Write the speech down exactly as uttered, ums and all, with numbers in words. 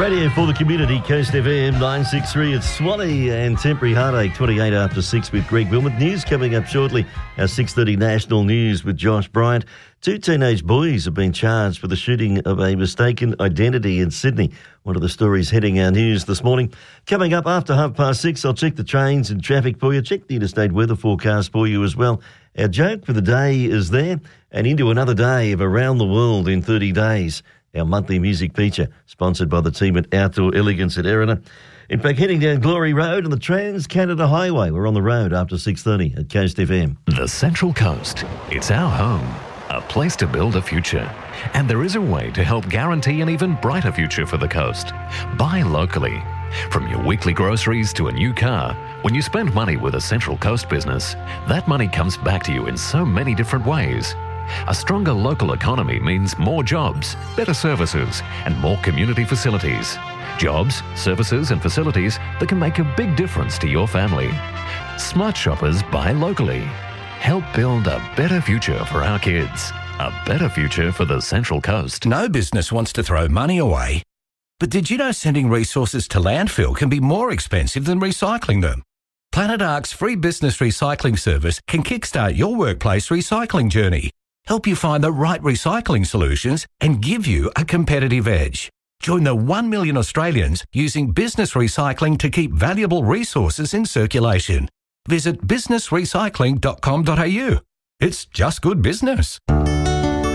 Radio for the community, Coast F M nine sixty-three. It's Swanee and Temporary Heartache, twenty-eight after six with Greg Wilmot. News coming up shortly. Our six thirty national news with Josh Bryant. Two teenage boys have been charged for the shooting of a mistaken identity in Sydney. One of the stories heading our news this morning. Coming up after half past six, I'll check the trains and traffic for you. Check the interstate weather forecast for you as well. Our joke for the day is there, and into another day of Around the World in thirty days. Our monthly music feature, sponsored by the team at Outdoor Elegance at Erina. In fact, heading down Glory Road on the Trans-Canada Highway. We're on the road after six thirty at Coast F M. The Central Coast. It's our home, a place to build a future. And there is a way to help guarantee an even brighter future for the coast. Buy locally. From your weekly groceries to a new car, when you spend money with a Central Coast business, that money comes back to you in so many different ways. A stronger local economy means more jobs, better services, and more community facilities. Jobs, services, and facilities that can make a big difference to your family. Smart shoppers buy locally. Help build a better future for our kids. A better future for the Central Coast. No business wants to throw money away. But did you know sending resources to landfill can be more expensive than recycling them? Planet Ark's free business recycling service can kickstart your workplace recycling journey, help you find the right recycling solutions, and give you a competitive edge. Join the one million Australians using business recycling to keep valuable resources in circulation. Visit business recycling dot com dot a u. It's just good business.